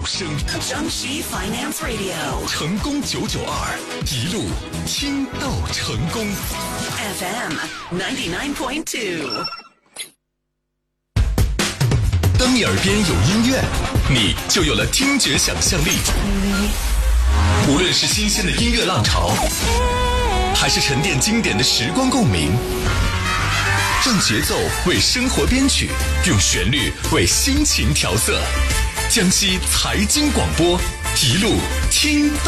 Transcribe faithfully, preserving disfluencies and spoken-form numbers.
声。 江西 Finance Radio， 成功九九二，一路听到成功。 F M ninety nine point two。 当你耳边有音乐，你就有了听觉想象力。无论是新鲜的音乐浪潮，还是沉淀经典的时光共鸣，让节奏为生活编曲，用旋律为心情调色。江西财经广播，一路听到